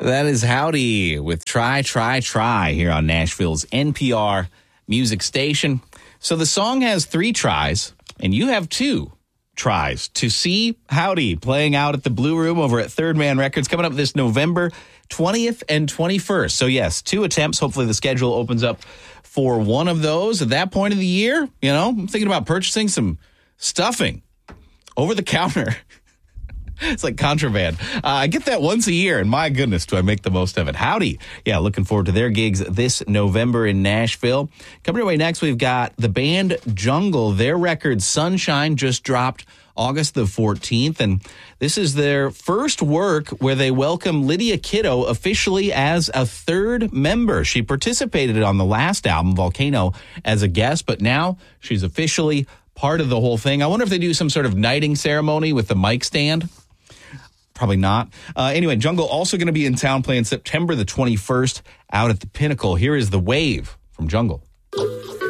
That is Howdy with Try, Try, Try here on Nashville's NPR music station. So the song has 3 tries, and you have 2 tries to see Howdy playing out at the Blue Room over at Third Man Records coming up this November 20th and 21st. So yes, 2 attempts. Hopefully the schedule opens up for one of those. At that point of the year, I'm thinking about purchasing some stuffing over the counter. It's like contraband. I get that once a year, and my goodness, do I make the most of it. Howdy. Yeah, looking forward to their gigs this November in Nashville. Coming your way next, we've got the band Jungle. Their record Sunshine just dropped August the 14th, and this is their first work where they welcome Lydia Kiddo officially as a 3rd member. She participated on the last album, Volcano, as a guest, but now she's officially part of the whole thing. I wonder if they do some sort of knighting ceremony with the mic stand. Probably not. Anyway, Jungle also going to be in town playing September the 21st out at the Pinnacle. Here is The Wave from Jungle.